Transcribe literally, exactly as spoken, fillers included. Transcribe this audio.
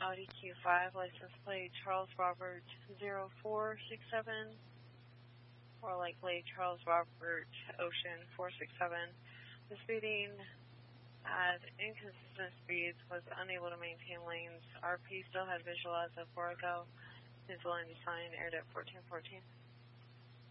Audi Q five, license plate Charles Robert zero four six seven, or likely Charles Robert Ocean four six seven. The speeding at inconsistent speeds, was unable to maintain lanes. R P still had visual as of four ago. Is willing to sign, aired at fourteen fourteen.